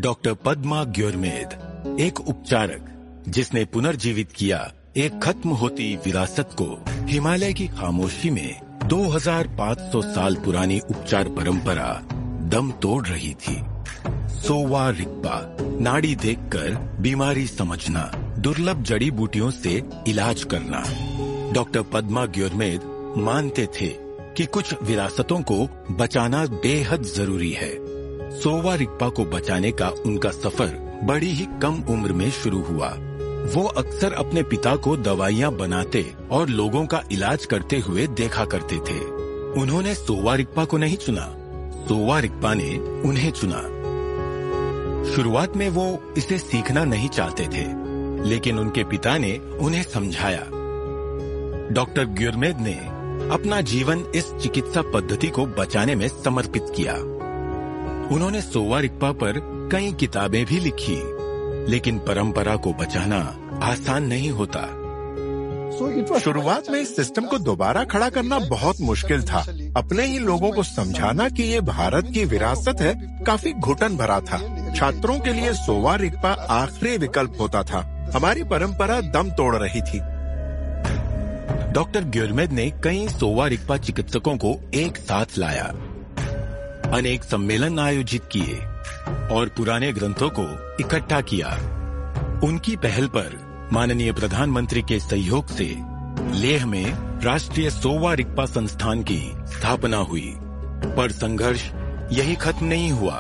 Doctor Padma ग्योरमेद, एक उपचारक जिसने पुनर्जीवित किया एक खत्म होती विरासत को। हिमालय की खामोशी में 2500 साल पुरानी उपचार परंपरा दम तोड़ रही थी। सोवा रिगपा, नाड़ी देखकर बीमारी समझना, दुर्लभ जड़ी बूटियों से इलाज करना। डॉक्टर पद्मा ग्योरमेद मानते थे कि कुछ विरासतों को बचाना बेहद जरूरी है। सोवा रिगपा को बचाने का उनका सफर बड़ी ही कम उम्र में शुरू हुआ। वो अक्सर अपने पिता को दवाइयां बनाते और लोगों का इलाज करते हुए देखा करते थे। उन्होंने सोवा रिगपा को नहीं चुना, सोवा रिगपा ने उन्हें चुना। शुरुआत में वो इसे सीखना नहीं चाहते थे, लेकिन उनके पिता ने उन्हें समझाया। डॉक्टर ग्योरमेद ने अपना जीवन इस चिकित्सा पद्धति को बचाने में समर्पित किया। उन्होंने सोवा रिगपा पर कई किताबें भी लिखी, लेकिन परंपरा को बचाना आसान नहीं होता। शुरुआत में इस सिस्टम को दोबारा खड़ा करना बहुत मुश्किल था। अपने ही लोगों को समझाना कि ये भारत की विरासत है काफी घुटन भरा था। छात्रों के लिए सोवा रिगपा आखिरी विकल्प होता था। हमारी परंपरा दम तोड़ रही थी। डॉक्टर ग्योरमेद ने कई सोवा रिगपा चिकित्सकों को एक साथ लाया, अनेक सम्मेलन आयोजित किए और पुराने ग्रंथों को इकट्ठा किया। उनकी पहल पर माननीय प्रधानमंत्री के सहयोग से लेह में राष्ट्रीय सोवा रिगपा संस्थान की स्थापना हुई। पर संघर्ष यही खत्म नहीं हुआ।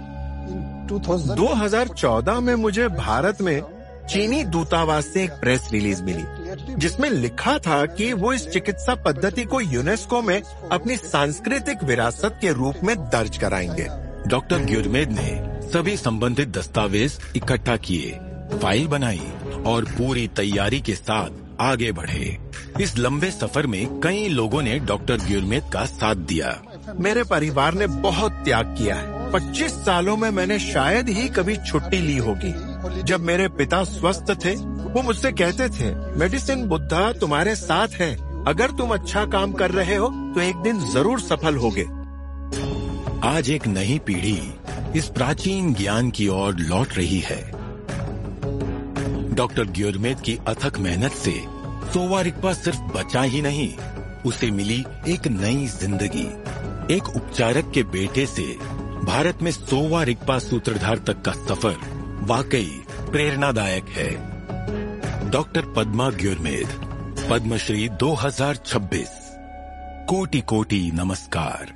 2014 में मुझे भारत में चीनी दूतावास से एक प्रेस रिलीज मिली, जिसमें लिखा था कि वो इस चिकित्सा पद्धति को यूनेस्को में अपनी सांस्कृतिक विरासत के रूप में दर्ज कराएंगे। डॉक्टर ग्योरमेद ने सभी संबंधित दस्तावेज इकट्ठा किए, फाइल बनाई और पूरी तैयारी के साथ आगे बढ़े। इस लंबे सफर में कई लोगों ने डॉक्टर ग्योरमेद का साथ दिया। मेरे परिवार ने बहुत त्याग किया है। 25 सालों में मैंने शायद ही कभी छुट्टी ली होगी। जब मेरे पिता स्वस्थ थे, वो मुझसे कहते थे, मेडिसिन बुद्धा तुम्हारे साथ है। अगर तुम अच्छा काम कर रहे हो तो एक दिन जरूर सफल होगे। आज एक नई पीढ़ी इस प्राचीन ज्ञान की ओर लौट रही है। डॉक्टर ग्योरमेद की अथक मेहनत से सोवा रिगपा सिर्फ बचा ही नहीं, उसे मिली एक नई जिंदगी। एक उपचारक के बेटे से भारत में सोवा रिगपा सूत्रधार तक का सफर वाकई प्रेरणादायक है। डॉक्टर पद्मा ग्योरमेद, पद्मश्री 2026। कोटि कोटि नमस्कार।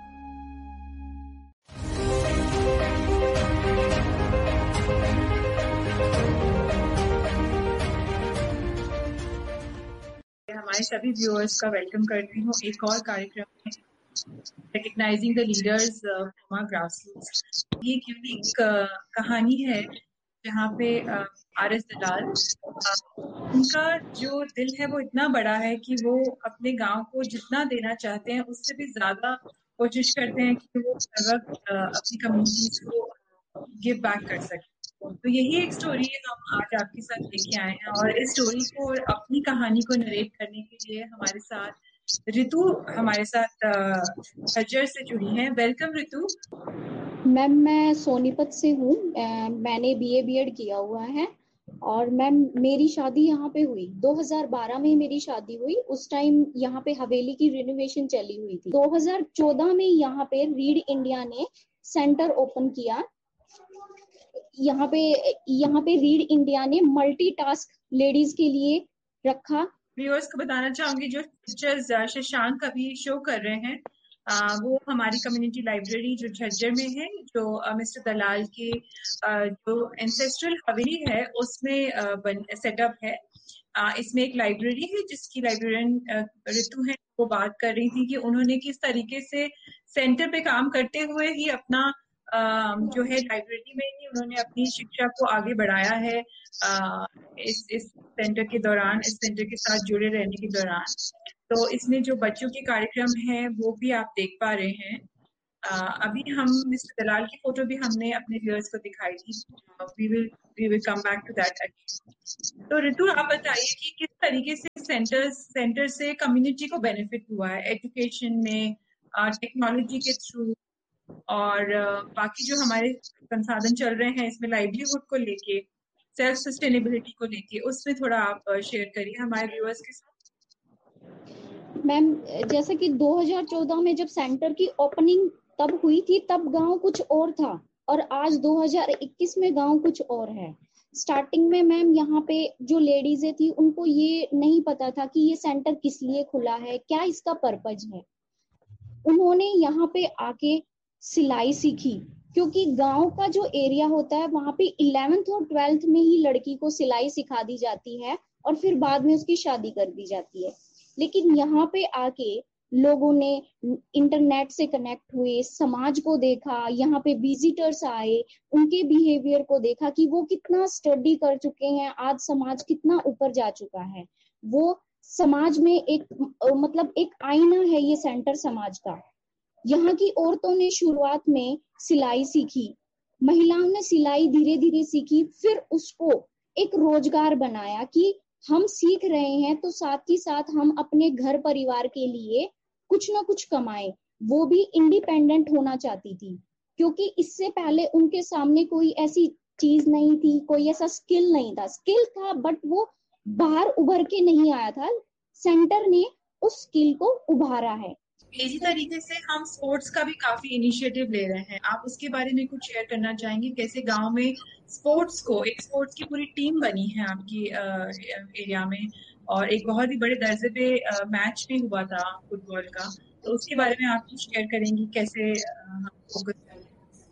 हमारे सभी व्यूअर्स का वेलकम करती हूँ एक और कार्यक्रम में, recognising the leaders from our grassroots. ये एक यूनिक कहानी है जहाँ पे आर.एस. दलाल, उनका जो दिल है वो इतना बड़ा है कि वो अपने गांव को जितना देना चाहते हैं उससे भी ज्यादा कोशिश करते हैं कि वो हर वक्त अपनी कम्युनिटीज को गिव बैक कर सकें। तो यही एक स्टोरी हम आज आपके साथ लेके आए हैं, और इस स्टोरी को और अपनी कहानी को नरेट करने के लिए हमारे साथ रितु हमारे साथ झज्जर से जुड़ी हैं। वेलकम रितु। मैम, मैं सोनीपत से हूँ। मैंने बीए बीएड किया हुआ है और मैम मेरी शादी यहाँ पे हुई 2012 में। मेरी शादी हुई उस टाइम यहाँ पे हवेली की रिनोवेशन चली हुई थी। 2014 में यहाँ पे रीड इंडिया ने सेंटर ओपन किया। यहाँ पे रीड इंडिया ने मल्टीटास्क लेडीज के लिए रखा। व्यूअर्स को बताना चाहूंगी, जो पिक्चर्स शशांक अभी शो कर रहे हैं वो हमारी कम्युनिटी लाइब्रेरी जो झज्जर में है, जो मिस्टर दलाल के जो एंसेस्ट्रल हवेली है उसमें सेटअप है। इसमें एक लाइब्रेरी है जिसकी लाइब्रेरियन रितु है, वो बात कर रही थी कि उन्होंने किस तरीके से सेंटर पे काम करते हुए ही अपना जो है लाइब्रेरी में ही उन्होंने अपनी शिक्षा को आगे बढ़ाया है। इस सेंटर के दौरान, इस सेंटर के साथ जुड़े रहने के दौरान, तो इसमें जो बच्चों के कार्यक्रम हैं वो भी आप देख पा रहे हैं। अभी हम मिस्टर दलाल की फोटो भी हमने अपने व्यूअर्स को दिखाई थी। We will come back to that again. तो रितु, आप बताइए कि किस तरीके से सेंटर से कम्युनिटी को बेनिफिट हुआ है एजुकेशन में, टेक्नोलॉजी के थ्रू, और बाकी जो हमारे संसाधन चल रहे हैं इसमें लाइवलीहुड को लेके, सेल्फ सस्टेनेबिलिटी को लेके, उसमें थोड़ा आप शेयर करिए हमारे व्यूअर्स के साथ। मैम जैसे कि 2014 में जब सेंटर की ओपनिंग तब हुई थी, तब गांव कुछ और था और आज 2021 में गांव कुछ और है। स्टार्टिंग में मैम यहाँ पे जो लेडीजें थी उनको ये नहीं पता था कि ये सेंटर किस लिए खुला है, क्या इसका पर्पज है। उन्होंने यहाँ पे आके सिलाई सीखी, क्योंकि गांव का जो एरिया होता है वहां पे 11th और 12th में ही लड़की को सिलाई सिखा दी जाती है और फिर बाद में उसकी शादी कर दी जाती है। लेकिन यहाँ पे आके लोगों ने इंटरनेट से कनेक्ट हुए, समाज को देखा, यहाँ पे विजिटर्स आए, उनके बिहेवियर को देखा कि वो कितना स्टडी कर चुके हैं, आज समाज कितना ऊपर जा चुका है। वो समाज में एक मतलब एक आईना है ये सेंटर समाज का। यहाँ की औरतों ने शुरुआत में सिलाई सीखी, महिलाओं ने सिलाई धीरे धीरे सीखी, फिर उसको एक रोजगार बनाया कि हम सीख रहे हैं तो साथ ही साथ हम अपने घर परिवार के लिए कुछ ना कुछ कमाएं। वो भी इंडिपेंडेंट होना चाहती थी, क्योंकि इससे पहले उनके सामने कोई ऐसी चीज नहीं थी, कोई ऐसा स्किल नहीं था। स्किल था बट वो बाहर उभर के नहीं आया था। सेंटर ने उस स्किल को उभारा है। इसी तरीके से हम स्पोर्ट्स का भी काफी इनिशिएटिव ले रहे हैं, आप उसके बारे में कुछ शेयर करना चाहेंगे? कैसे गांव में स्पोर्ट्स को, एक स्पोर्ट्स की पूरी टीम बनी है आपकी एरिया में, और एक बहुत ही बड़े दर्जे पे मैच भी हुआ था फुटबॉल का, तो उसके बारे में आप कुछ शेयर करेंगी कैसे हम फोकस करें?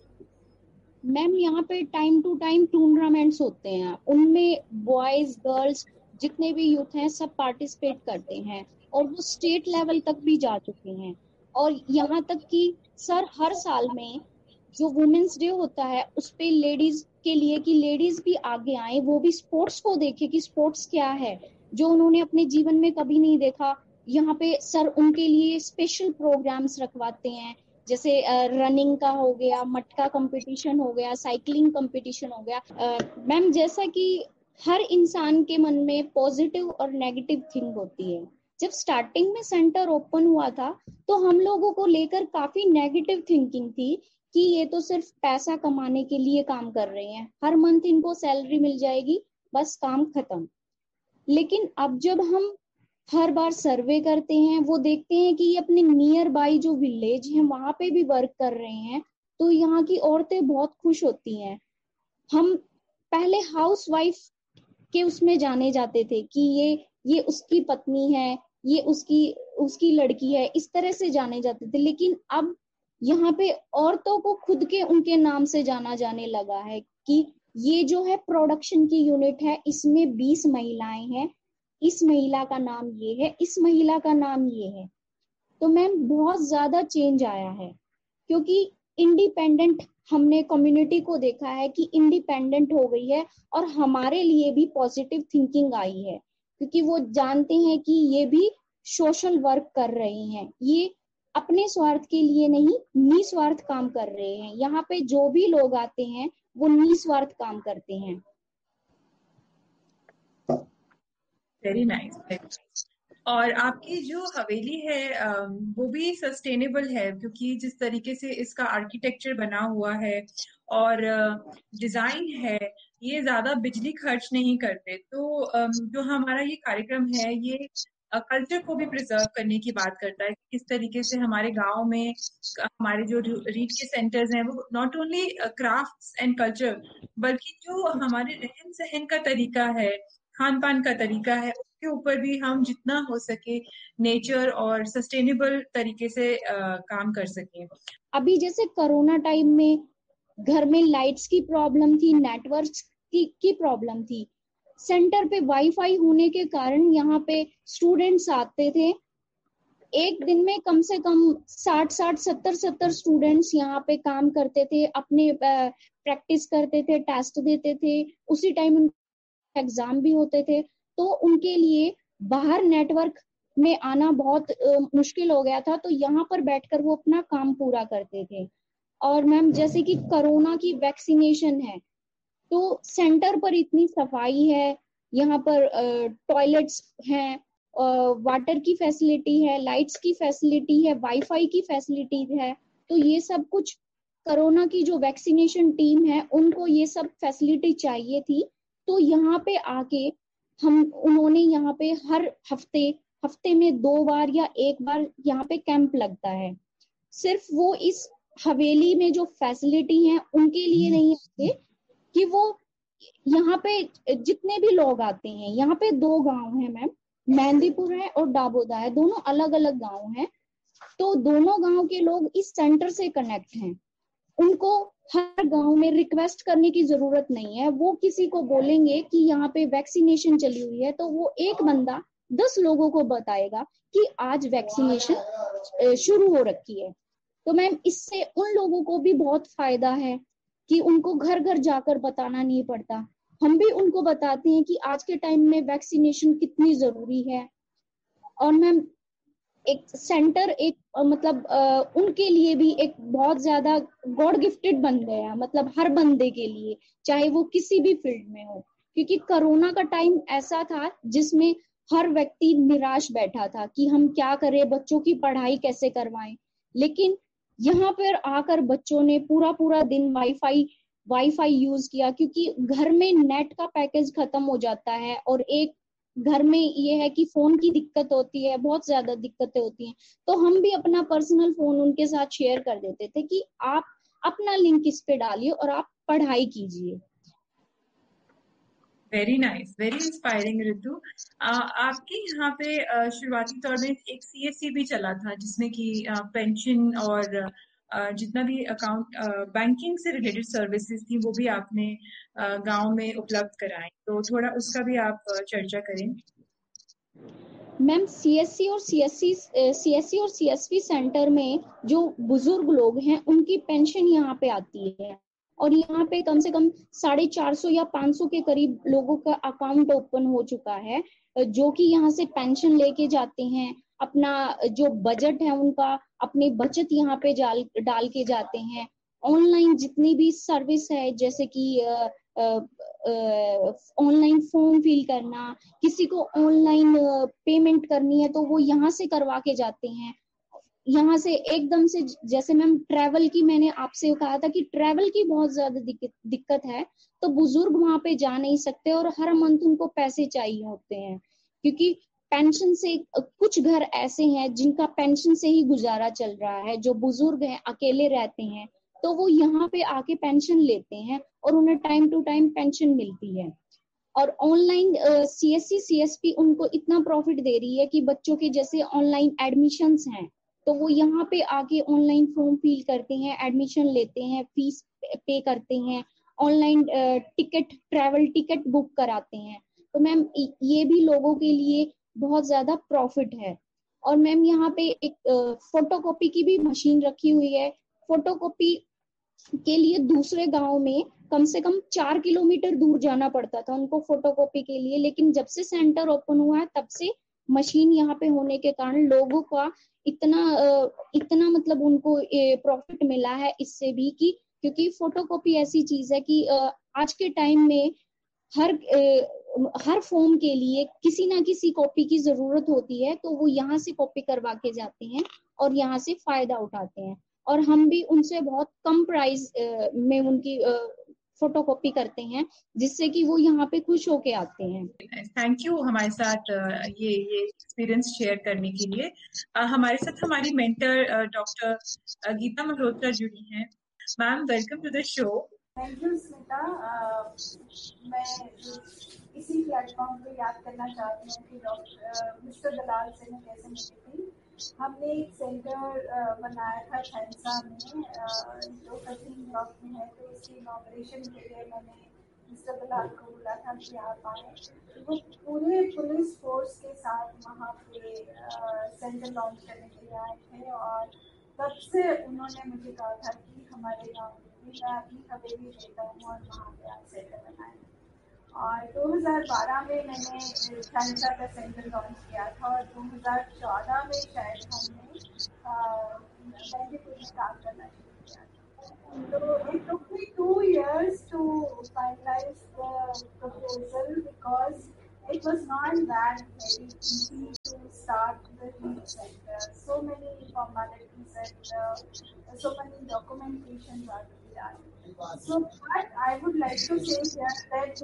मैम यहाँ पे टाइम टू टाइम टूर्नामेंट्स होते हैं, उनमें बॉयज गर्ल्स जितने भी यूथ हैं सब पार्टिसिपेट करते हैं और वो स्टेट लेवल तक भी जा चुके हैं। और यहाँ तक कि सर हर साल में जो वुमेन्स डे होता है उस पे लेडीज के लिए कि लेडीज भी आगे आए, वो भी स्पोर्ट्स को देखे कि स्पोर्ट्स क्या है, जो उन्होंने अपने जीवन में कभी नहीं देखा। यहाँ पे सर उनके लिए स्पेशल प्रोग्राम्स रखवाते हैं, जैसे रनिंग का हो गया, मटका कंपटीशन हो गया, साइकिलिंग कंपटीशन हो गया। मैम जैसा कि हर इंसान के मन में पॉजिटिव और नेगेटिव थिंक होती है। जब स्टार्टिंग में सेंटर ओपन हुआ था तो हम लोगों को लेकर काफी नेगेटिव थिंकिंग थी कि ये तो सिर्फ पैसा कमाने के लिए काम कर रहे हैं, हर मंथ इनको सैलरी मिल जाएगी, बस काम खत्म। लेकिन अब जब हम हर बार सर्वे करते हैं, वो देखते हैं कि ये अपने नियर बाई जो विलेज है वहां पे भी वर्क कर रहे हैं, तो यहाँ की औरतें बहुत खुश होती हैं। हम पहले हाउस वाइफ के उसमें जाने जाते थे कि ये उसकी पत्नी है, ये उसकी लड़की है, इस तरह से जाने जाते थे। लेकिन अब यहाँ पे औरतों को खुद के उनके नाम से जाना जाने लगा है कि ये जो है प्रोडक्शन की यूनिट है, इसमें 20 महिलाएं हैं, इस महिला का नाम ये है, इस महिला का नाम ये है। तो मैम बहुत ज्यादा चेंज आया है, क्योंकि इंडिपेंडेंट हमने कम्युनिटी को देखा है कि इंडिपेंडेंट हो गई है और हमारे लिए भी पॉजिटिव थिंकिंग आई है, क्योंकि वो जानते हैं कि ये भी सोशल वर्क कर रहे हैं, ये अपने स्वार्थ के लिए नहीं निस्वार्थ काम कर रहे हैं। यहाँ पे जो भी लोग आते हैं वो निस्वार्थ काम करते हैं। Very nice. और आपकी जो हवेली है वो भी सस्टेनेबल है, क्योंकि जिस तरीके से इसका आर्किटेक्चर बना हुआ है और डिजाइन है, ये ज्यादा बिजली खर्च नहीं करते। तो जो हमारा ये कार्यक्रम है ये कल्चर को भी प्रिजर्व करने की बात करता है, किस तरीके से हमारे गांव में हमारे जो रीढ़ के सेंटर्स हैं वो not only crafts and culture, बल्कि जो हमारे रहन सहन का तरीका है, खान पान का तरीका है, उसके ऊपर भी हम जितना हो सके नेचर और सस्टेनेबल तरीके से काम कर सकें। अभी जैसे कोरोना टाइम में घर में लाइट्स की प्रॉब्लम थी, नेटवर्क की प्रॉब्लम थी, सेंटर पे वाईफाई होने के कारण यहाँ पे स्टूडेंट्स आते थे। एक दिन में कम से कम 60 70 स्टूडेंट्स यहाँ पे काम करते थे, अपने प्रैक्टिस करते थे, टेस्ट देते थे, उसी टाइम एग्जाम भी होते थे। तो उनके लिए बाहर नेटवर्क में आना बहुत मुश्किल हो गया था, तो यहाँ पर बैठकर वो अपना काम पूरा करते थे। और मैम जैसे कि कोरोना की वैक्सीनेशन है, तो सेंटर पर इतनी सफाई है, यहाँ पर टॉयलेट्स हैं, वाटर की फैसिलिटी है, लाइट्स की फैसिलिटी है, वाईफाई की फैसिलिटी है। तो ये सब कुछ कोरोना की जो वैक्सीनेशन टीम है उनको ये सब फैसिलिटी चाहिए थी, तो यहाँ पे आके उन्होंने यहाँ पे हर हफ्ते में 2 बार या 1 बार यहाँ पे कैंप लगता है। सिर्फ वो इस हवेली में जो फैसिलिटी है उनके लिए नहीं आते, कि वो यहाँ पे जितने भी लोग आते हैं, यहाँ पे 2 गांव हैं मैम, मेहंदीपुर है और डाबोदा है, दोनों अलग अलग गांव हैं। तो दोनों गांव के लोग इस सेंटर से कनेक्ट हैं। उनको हर गांव में रिक्वेस्ट करने की जरूरत नहीं है। वो किसी को बोलेंगे कि यहाँ पे वैक्सीनेशन चली हुई है, तो वो एक बंदा 10 लोगों को बताएगा कि आज वैक्सीनेशन शुरू हो रखी है। तो मैम इससे उन लोगों को भी बहुत फायदा है कि उनको घर घर जाकर बताना नहीं पड़ता। हम भी उनको बताते हैं कि आज के टाइम में वैक्सीनेशन कितनी जरूरी है। और मैम एक सेंटर मतलब उनके लिए भी एक बहुत ज्यादा गॉड गिफ्टेड बन गया, मतलब हर बंदे के लिए, चाहे वो किसी भी फील्ड में हो। क्योंकि कोरोना का टाइम ऐसा था जिसमें हर व्यक्ति निराश बैठा था कि हम क्या करें, बच्चों की पढ़ाई कैसे करवाएं। लेकिन यहाँ पर आकर बच्चों ने पूरा दिन वाईफाई यूज किया, क्योंकि घर में नेट का पैकेज खत्म हो जाता है और एक घर में ये है कि फोन की दिक्कत होती है, बहुत ज्यादा दिक्कतें होती हैं। तो हम भी अपना पर्सनल फोन उनके साथ शेयर कर देते थे कि आप अपना लिंक इस पे डालिए और आप पढ़ाई कीजिए। Very nice, very inspiring Ritu. आपके यहाँ पे शुरुआती तौर में एक CSC भी चला था, जिसमें कि पेंशन और जितना भी अकाउंट बैंकिंग से रिलेटेड सर्विसेज थी वो भी आपने गांव में उपलब्ध कराई। तो थोड़ा उसका भी आप चर्चा करें। मैम CSC और CSV सेंटर में जो बुजुर्ग लोग हैं उनकी पेंशन यहाँ पे आती है, और यहाँ पे कम से कम 450 या 500 के करीब लोगों का अकाउंट ओपन हो चुका है, जो कि यहाँ से पेंशन लेके जाते हैं। अपना जो बजट है उनका, अपनी बचत यहाँ पे डाल के जाते हैं। ऑनलाइन जितनी भी सर्विस है, जैसे कि ऑनलाइन फॉर्म फिल करना, किसी को ऑनलाइन पेमेंट करनी है तो वो यहाँ से करवा के जाते हैं। यहाँ से एकदम से, जैसे मैम ट्रैवल की मैंने आपसे कहा था कि ट्रैवल की बहुत ज्यादा दिक्कत है, तो बुजुर्ग वहां पे जा नहीं सकते और हर मंथ उनको पैसे चाहिए होते हैं। क्योंकि पेंशन से कुछ घर ऐसे हैं जिनका पेंशन से ही गुजारा चल रहा है, जो बुजुर्ग हैं, अकेले रहते हैं, तो वो यहाँ पे आके पेंशन लेते हैं और उन्हें टाइम टू टाइम पेंशन मिलती है। और ऑनलाइन CSC CSP उनको इतना प्रॉफिट दे रही है कि बच्चों के जैसे ऑनलाइन एडमिशंस हैं, तो वो यहाँ पे आके ऑनलाइन फॉर्म फिल करते हैं, एडमिशन लेते हैं, फीस पे करते हैं, ऑनलाइन ट्रैवल टिकट बुक कराते हैं। तो मैम ये भी लोगों के लिए बहुत ज्यादा प्रॉफिट है। और मैम यहाँ पे एक फोटोकॉपी की भी मशीन रखी हुई है। फोटोकॉपी के लिए दूसरे गांव में कम से कम 4 किलोमीटर दूर जाना पड़ता था उनको फोटोकॉपी के लिए, लेकिन जब से सेंटर ओपन हुआ है तब से मशीन यहाँ पे होने के कारण लोगों का इतना मतलब उनको प्रॉफिट मिला है इससे भी, कि क्योंकि फोटोकॉपी ऐसी चीज है कि आज के टाइम में हर फॉर्म के लिए किसी ना किसी कॉपी की जरूरत होती है, तो वो यहाँ से कॉपी करवा के जाते हैं और यहाँ से फायदा उठाते हैं। और हम भी उनसे बहुत कम प्राइस में उनकी फोटोकॉपी करते हैं, जिससे कि वो यहाँ पे खुश होके आते हैं। थैंक यू हमारे साथ ये एक्सपीरियंस शेयर करने के लिए। हमारे साथ हमारी मेंटर डॉक्टर गीता मल्होत्रा जुड़ी हैं। Ma'am, welcome to the show. Thank you Smita. मैं इसी प्लेटफॉर्म पे याद करना चाहती हूँ कि डॉक्टर मिस्टर दलाल से मैं कैसे मिली थी। हमने एक सेंटर बनाया था खैंसा में, जो कसीम ब्लॉक में है, तो उसकी इनॉग्रेशन के लिए मैंने मिस्टर दलाल को बोला था कि आप आए। वो पूरे पुलिस फोर्स के साथ वहाँ पे सेंटर लॉन्च करने के लिए आए थे, और तब से उन्होंने मुझे कहा था कि हमारे गाँव में मैं अपनी हवेली देता हूँ और वहाँ पे आप सेंटर बनाएं। और 2012 में मैंने खैंसा का सेंटर लॉन्च किया था, और 2014 में शायद हमने मेहंदीपुर में काम करना शुरू किया था। तो it took me 2 years to finalize the proposal because it was not that very easy to start the heat center. So many formalities are and so many documentations are to be done. So what I would like to say here that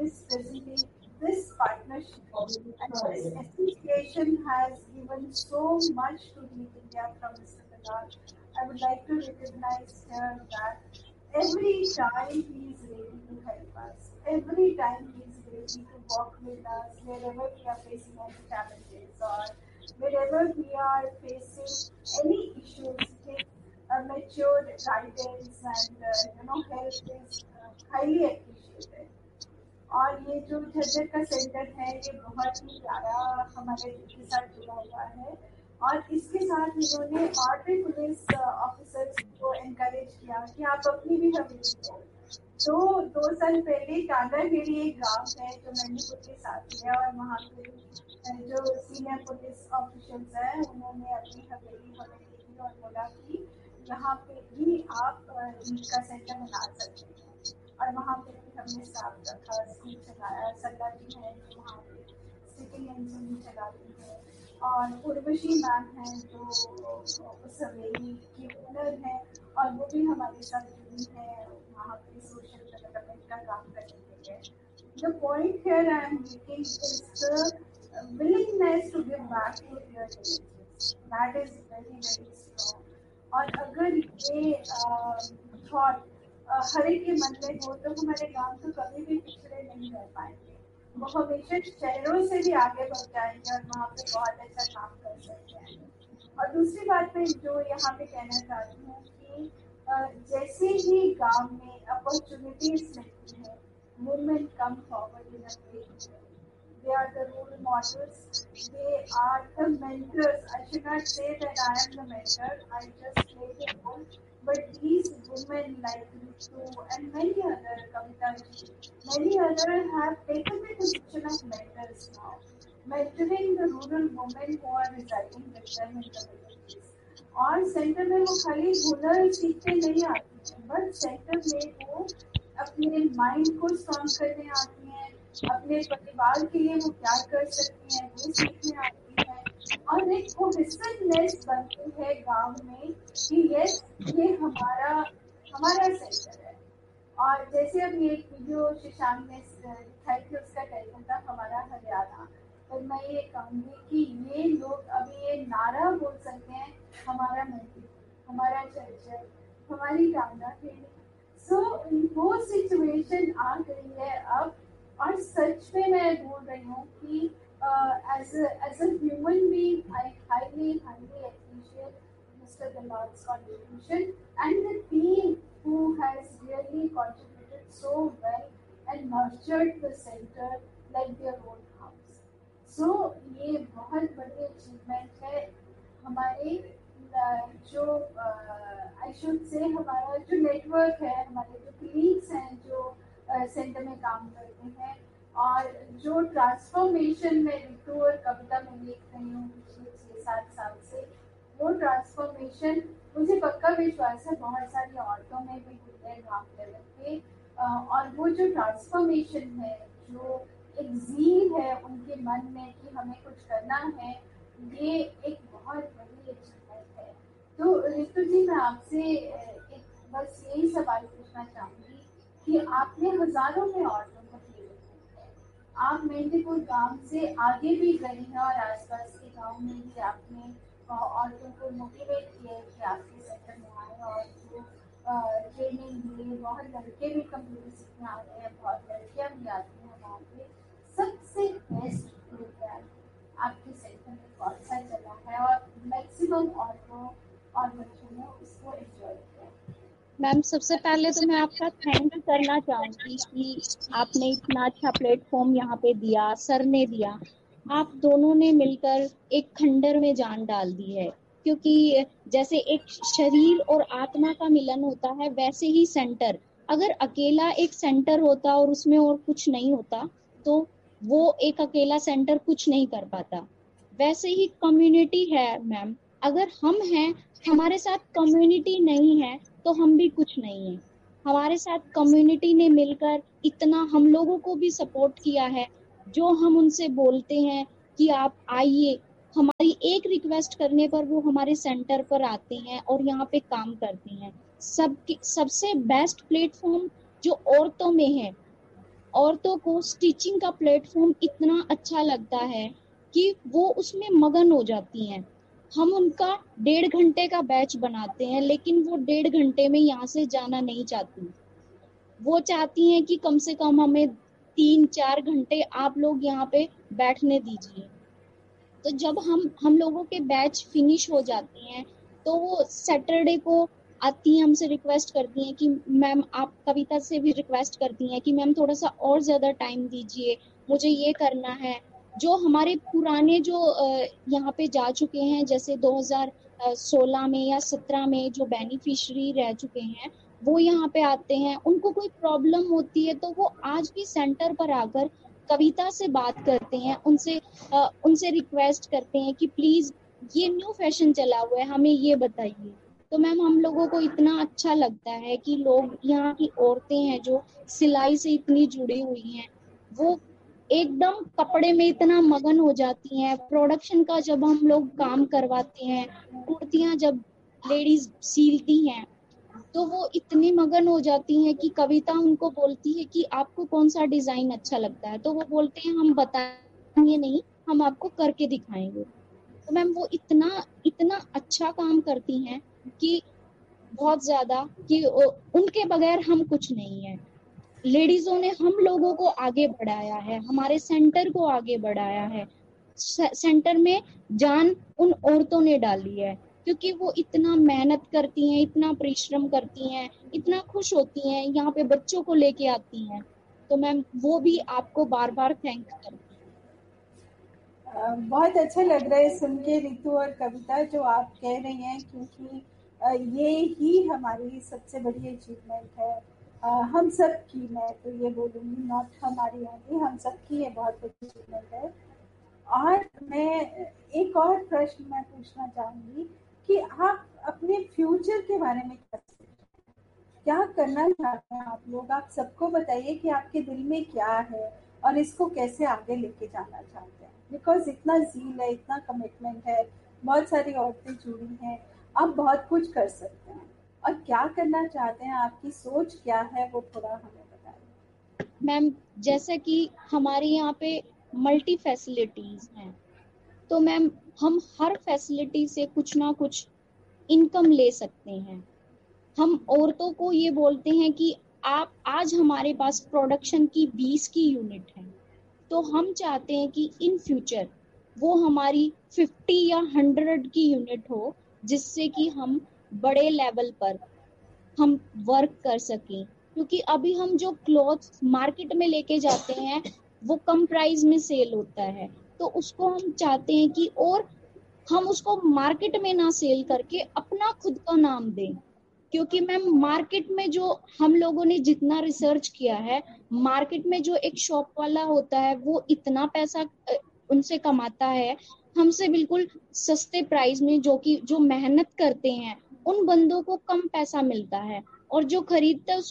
this partnership and this association has given so much to Leap India from Mr. Dalal. I would like to recognize here that every time he is ready to help us, every time he is ready to walk with us wherever we are facing any challenges or wherever we are facing any issues, his mature guidance and help is highly appreciated. और ये जो झज्जर का centre है ये बहुत ही प्यारा हमारे के साथ जुड़ा हुआ है और इसके साथ इन्होंने और भी पुलिस ऑफिसर्स को एनकरेज किया कि आप अपनी भी हवेली दो। तो 2 साल पहले कांदाखेड़ी एक गांव है जो मैंने के साथ है और वहाँ पे जो सीनियर पुलिस ऑफिसर्स हैं उन्होंने अपनी हवेली हमें दी और बोला कि यहाँ पे भी आप ईद का सेंटर बना सकते हैं और वहाँ पे भी हमने स्टाफ रखा, स्कूल चलाया, सल्ला जी है जो वहाँ पे सिटिंग एंड भी चलाती है और उर्वशी मैम है जो उस हवेली की ओनर है और वो भी हमारे साथ जुड़ी है वहाँ पे सोशल डेवलपमेंट का काम करने के लिए। The point here I am making is the willingness to give back to their villages. That is very very strong. और अगर ये थॉट हर एक के मन में हो तो हमारे गांव तो कभी भी पिछड़े नहीं रह पाएंगे, वो हमेशा शहरों से भी आगे बढ़ जाएंगे और वहाँ पे बहुत अच्छा काम कर सकते हैं। और दूसरी बात मैं जो यहाँ पे कहना चाहती हूँ कि जैसे ही गांव में अपॉर्चुनिटीज मिलती है, women come forward in a big way. They are the role models. They are the mentors. I should not say that I am the mentor. I just play the role. But these women like Ritu and many other, Kavita ji, many other have taken the position of mentors now, mentoring the rural women who are residing with them in the villages. और centre में वो खाली हुनर सीखने नहीं आती हैं, but centre में वो अपने माइंड को स्ट्रॉन्ग करने आती हैं, अपने परिवार के लिए वो क्या कर सकती हैं वो सीखने आती हैं और एक कोहेसिवनेस बनती है गांव में कि यस ये हमारा सेंटर है। और जैसे अभी एक वीडियो शशांक ने दिखाई थी, उसका टाइटल था हमारा हरियाणा, तो मैं ये कहूँगी कि ये लोग अभी ये नारा बोल सकते हैं हमारा मंदिर, हमारा चर्चर, हमारी कांदाखेड़ी। सो वो सिचुएशन आ गई है अब और सच में मैं बोल रही हूँ कि as a human being I highly appreciate Mr. Dalal's contribution and the team who has really contributed so well and nurtured the center like their own house. So ये बहुत बड़ी अचीवमेंट है हमारे जो I should say हमारा जो network है, हमारे जो कलीग्स हैं जो सेंटर में काम करते हैं और जो ट्रांसफॉर्मेशन में रितु और कविता में देख रही हूँ पिछले 6-7 साल से, वो ट्रांसफॉर्मेशन मुझे पक्का विश्वास है बहुत सारी औरतों में भी हुई है गाँव लेवल पे। और वो जो ट्रांसफॉर्मेशन है, जो एक ज़ील है उनके मन में कि हमें कुछ करना है, ये एक बहुत बड़ी अचीवमेंट है। तो रितु जी मैं आपसे एक बस यही सवाल पूछना चाहूँगी कि आपने हजारों में औरतों को प्रेरित है, आप मेहंदीपुर गांव से आगे भी गए हैं और आसपास के गांव में भी आपने औरतों को मोटिवेट किया कि आपके सेक्टर में आए और जो ट्रेनिंग लिए, बहुत लड़के भी कंप्यूटर सीखने आ रहे हैं, बहुत लड़कियां भी आती हैं वहाँ पे। सबसे बेस्ट प्रोग्राम आपके सेक्टर में कौन सा चला है और मैक्सिमम औरतों और बच्चों ने उसको एंजॉय किया? मैम सबसे पहले तो मैं आपका थैंक करना चाहूँगी कि आपने इतना अच्छा प्लेटफॉर्म यहाँ पे दिया, सर ने दिया, आप दोनों ने मिलकर एक खंडर में जान डाल दी है। क्योंकि जैसे एक शरीर और आत्मा का मिलन होता है, वैसे ही सेंटर, अगर अकेला एक सेंटर होता और उसमें और कुछ नहीं होता तो वो एक अकेला सेंटर कुछ नहीं कर पाता। वैसे ही कम्युनिटी है मैम, अगर हम हैं, हमारे साथ कम्युनिटी नहीं है तो हम भी कुछ नहीं है। हमारे साथ कम्युनिटी ने मिलकर इतना हम लोगों को भी सपोर्ट किया है। जो हम उनसे बोलते हैं कि आप आइए, हमारी एक रिक्वेस्ट करने पर वो हमारे सेंटर पर आते हैं और यहाँ पे काम करते हैं। सबसे बेस्ट प्लेटफॉर्म जो औरतों में है, औरतों को स्टिचिंग का प्लेटफॉर्म इतना अच्छा लगता है कि वो उसमें मगन हो जाती हैं। हम उनका 1.5 घंटे का बैच बनाते हैं, लेकिन वो 1.5 घंटे में यहाँ से जाना नहीं चाहती। वो चाहती हैं कि कम से कम हमें 3-4 घंटे आप लोग यहाँ पे बैठने दीजिए। तो जब हम लोगों के बैच फिनिश हो जाते हैं तो वो सैटरडे को आती हैं, हमसे रिक्वेस्ट करती हैं कि मैम, आप कविता से भी रिक्वेस्ट करती हैं कि मैम थोड़ा सा और ज़्यादा टाइम दीजिए, मुझे ये करना है। जो हमारे पुराने जो यहाँ पे जा चुके हैं, जैसे 2016 में या 17 में जो बेनिफिशियरी रह चुके हैं, वो यहाँ पे आते हैं। उनको कोई प्रॉब्लम होती है तो वो आज भी सेंटर पर आकर कविता से बात करते हैं, उनसे रिक्वेस्ट करते हैं कि प्लीज ये न्यू फैशन चला हुआ है, हमें ये बताइए। तो मैम हम लोगों को इतना अच्छा लगता है कि लोग, यहाँ की औरतें हैं जो सिलाई से इतनी जुड़ी हुई हैं, वो एकदम कपड़े में इतना मगन हो जाती हैं। प्रोडक्शन का जब हम लोग काम करवाते हैं, कुर्तियां जब लेडीज सीलती हैं, तो वो इतनी मगन हो जाती हैं कि कविता उनको बोलती है कि आपको कौन सा डिजाइन अच्छा लगता है, तो वो बोलते हैं हम बताएंगे नहीं, हम आपको करके दिखाएंगे। तो मैम वो इतना अच्छा काम करती हैं कि बहुत ज्यादा, कि उनके बगैर हम कुछ नहीं है। लेडीजों ने हम लोगों को आगे बढ़ाया है, हमारे सेंटर को आगे बढ़ाया है। सेंटर में जान उन औरतों ने डाली है, क्योंकि वो इतना मेहनत करती हैं, इतना परिश्रम करती हैं, इतना खुश होती हैं, यहाँ पे बच्चों को लेके आती हैं। तो मैम वो भी आपको बार बार थैंक करती हैं। बहुत अच्छा लग रहा है सुन के रितु और कविता जो आप कह रही हैं, क्योंकि ये ही हमारी सबसे बड़ी अचीवमेंट है, हम सब की। मैं तो ये बोलूँगी, नॉट हमारी ओनली, हम सब की ये बहुत बड़ी अचीवमेंट है। और मैं एक और प्रश्न मैं पूछना चाहूँगी कि आप अपने फ्यूचर के बारे में क्या करना चाहते हैं आप लोग? आप सबको बताइए कि आपके दिल में क्या है और इसको कैसे आगे लेके जाना चाहते हैं। बिकॉज इतना ज़ील है, इतना कमिटमेंट है, बहुत सारी औरतें जुड़ी हैं, आप बहुत कुछ कर सकते हैं। और क्या करना चाहते हैं, आपकी सोच क्या है, वो थोड़ा हमें बताइए। मैम जैसा कि हमारे यहाँ पे मल्टी फैसिलिटीज हैं, तो मैम हम हर फैसिलिटी से कुछ ना कुछ इनकम ले सकते हैं। हम औरतों को ये बोलते हैं कि आप आज हमारे पास प्रोडक्शन की 20 की यूनिट है, तो हम चाहते हैं कि इन फ्यूचर वो हमारी 50 या 100 की यूनिट हो, जिससे कि हम बड़े लेवल पर हम वर्क कर सकें। क्योंकि अभी हम जो क्लॉथ मार्केट में लेके जाते हैं वो कम प्राइस में सेल होता है, तो उसको हम चाहते हैं कि और हम उसको मार्केट में ना सेल करके अपना खुद का नाम दें। क्योंकि मैम मार्केट में जो हम लोगों ने जितना रिसर्च किया है, मार्केट में जो एक शॉप वाला होता है वो इतना पैसा उनसे कमाता है हमसे बिल्कुल सस्ते प्राइस में, जो मेहनत करते हैं उन बंदों को कम पैसा मिलता है, और जो खरीदता है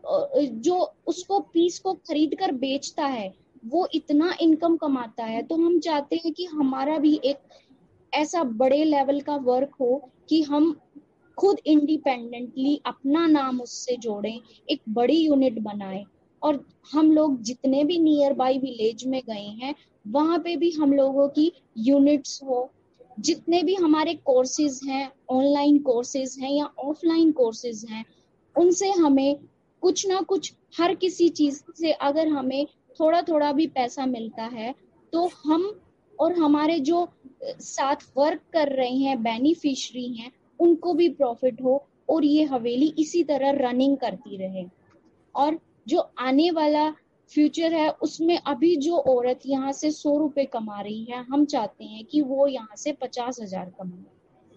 जो उसको पीस को खरीद कर बेचता है वो इतना इनकम कमाता है। तो हम चाहते हैं कि हमारा भी एक ऐसा बड़े लेवल का वर्क हो कि हम खुद इंडिपेंडेंटली अपना नाम उससे जोड़ें, एक बड़ी यूनिट बनाएं। और हम लोग जितने भी नियर बाई विलेज में गए हैं वहां पे भी हम लोगों की यूनिट्स हो। जितने भी हमारे कोर्सेज हैं, ऑनलाइन कोर्सेज हैं या ऑफलाइन कोर्सेज हैं, उनसे हमें कुछ ना कुछ, हर किसी चीज से अगर हमें थोड़ा थोड़ा भी पैसा मिलता है तो हम और हमारे जो साथ वर्क कर रहे हैं बेनिफिशियरी हैं उनको भी प्रॉफिट हो, और ये हवेली इसी तरह रनिंग करती रहे। और जो आने वाला फ्यूचर है उसमें अभी जो औरत यहाँ से 100 रुपए कमा रही है, हम चाहते हैं कि वो यहाँ से 50,000 कमाए।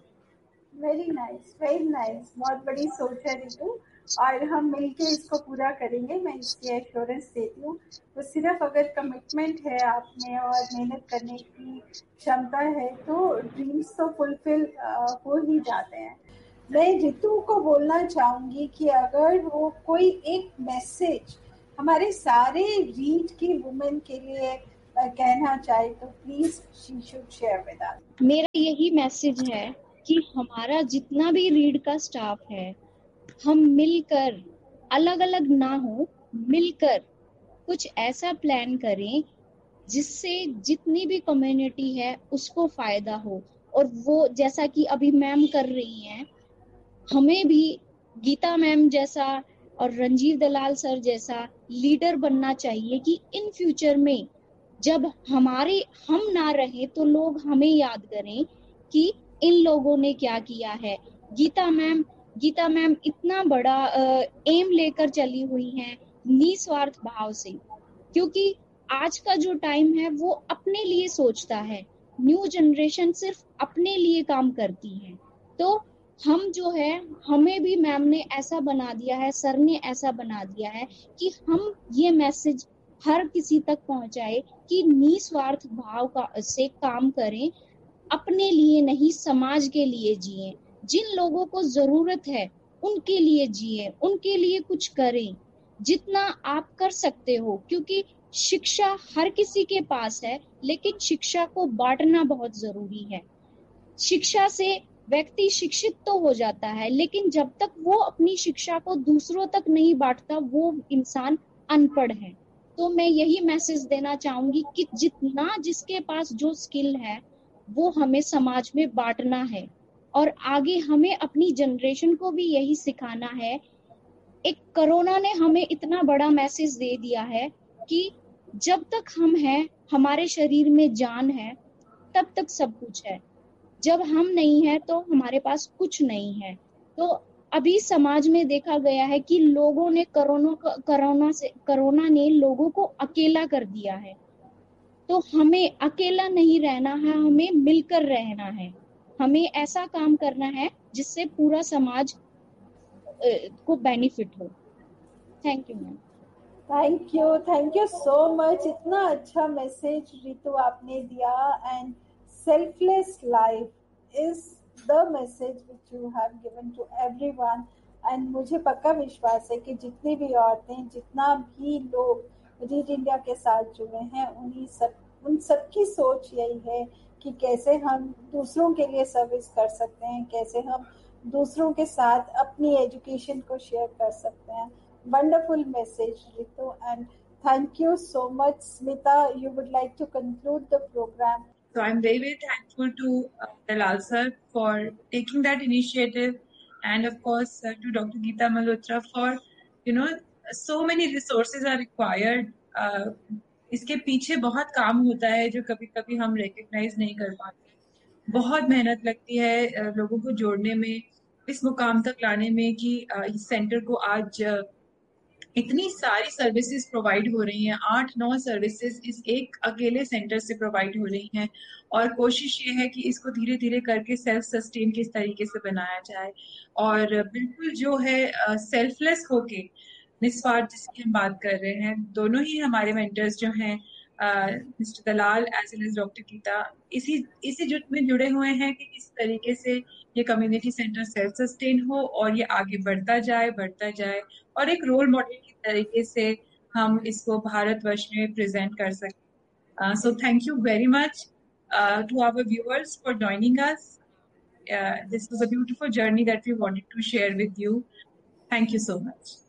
Very nice, very nice. बहुत बड़ी सोच है रितु, और हम मिलके इसको पूरा करेंगे, मैं इसकी एश्योरेंस देती हूँ। तो सिर्फ अगर कमिटमेंट है आप में और मेहनत करने की क्षमता है तो ड्रीम्स तो फुलफिल हो ही जाते हैं। मैं रितु को बोलना चाहूँगी कि अगर वो कोई एक मैसेज हमारे सारे रीड की वुमेन के लिए कहना चाहे तो please she should share with us. मेरा यही मैसेज है कि हमारा जितना भी रीड का स्टाफ है, हम मिलकर, अलग अलग ना हो, मिलकर कुछ ऐसा प्लान करें जिससे जितनी भी कम्युनिटी है उसको फायदा हो। और वो जैसा कि अभी मैम कर रही हैं, हमें भी गीता मैम जैसा और रंजीव दलाल सर जैसा लीडर बनना चाहिए कि इन फ्यूचर में जब हम ना रहे तो लोग हमें याद करें कि इन लोगों ने क्या किया है। गीता मैम इतना बड़ा एम लेकर चली हुई हैं निस्वार्थ भाव से, क्योंकि आज का जो टाइम है वो अपने लिए सोचता है। न्यू जनरेशन सिर्फ अपने लिए काम करती है। तो हम जो है, हमें भी मैम ने ऐसा बना दिया है, सर ने ऐसा बना दिया है कि हम ये मैसेज हर किसी तक पहुंचाए कि निस्वार्थ भाव से काम करें, अपने लिए नहीं समाज के लिए जिए, जिन लोगों को जरूरत है उनके लिए जिए, उनके लिए कुछ करें जितना आप कर सकते हो। क्योंकि शिक्षा हर किसी के पास है, लेकिन शिक्षा को बांटना बहुत जरूरी है। शिक्षा से व्यक्ति शिक्षित तो हो जाता है, लेकिन जब तक वो अपनी शिक्षा को दूसरों तक नहीं बांटता वो इंसान अनपढ़ है। तो मैं यही मैसेज देना चाहूंगी कि जितना जिसके पास जो स्किल है वो हमें समाज में बांटना है, और आगे हमें अपनी जनरेशन को भी यही सिखाना है। एक कोरोना ने हमें इतना बड़ा मैसेज दे दिया है कि जब तक हम हैं, हमारे शरीर में जान है, तब तक सब कुछ है। जब हम नहीं है तो हमारे पास कुछ नहीं है। तो अभी समाज में देखा गया है कि लोगों ने कोरोना ने लोगों को अकेला कर दिया है। तो हमें अकेला नहीं रहना है, हमें मिलकर रहना है। हमें ऐसा काम करना है जिससे पूरा समाज को बेनिफिट हो। Thank you ma'am. Thank you so much. इतना अच्छा मैसेज रितु आपने दिया। And selfless life is the message which you have given to everyone. And मुझे पक्का विश्वास है कि जितनी भी औरतें, जितना भी लोग रीड इंडिया के साथ जुड़े हैं, उन सबकी सोच यही है कि कैसे हम दूसरों के लिए सर्विस कर सकते हैं, कैसे हम दूसरों के साथ अपनी एजुकेशन को शेयर कर सकते हैं। Wonderful message, Ritu, and thank you so much. Smita, you would like to conclude the program. So I'm very, very thankful to Dalal sir for taking that initiative, and of course to Dr. Geeta Malhotra for, so many resources are required. इसके पीछे बहुत काम होता है जो कभी कभी हम recognize नहीं कर पाते। बहुत मेहनत लगती है लोगों को जोड़ने में, इस मुकाम तक लाने में कि इस सेंटर को आज इतनी सारी सर्विसेज प्रोवाइड हो रही हैं। 8-9 सर्विसेज इस एक अकेले सेंटर से प्रोवाइड हो रही हैं, और कोशिश ये है कि इसको धीरे धीरे करके सेल्फ सस्टेन किस तरीके से बनाया जाए, और बिल्कुल जो है सेल्फलेस होके, निस्वार्थ जिसकी हम बात कर रहे हैं। दोनों ही हमारे मेंटर्स जो हैं, मिस्टर दलाल as well as doctor Gita, इसी जुट में जुड़े हुए हैं कि किस तरीके से ये कम्युनिटी सेंटर सेल्फ सस्टेन हो और ये आगे बढ़ता जाए और एक रोल मॉडल की तरीके से हम इसको भारतवर्ष में प्रेजेंट कर सकें। So thank you very much to our viewers for joining us. This was a beautiful journey that we wanted to share with you. Thank you so much.